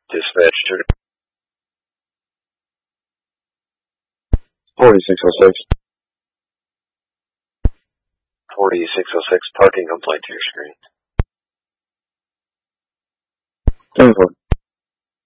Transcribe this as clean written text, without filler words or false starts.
Dispatch to 4606. 4606, parking complaint to your screen. 10-4.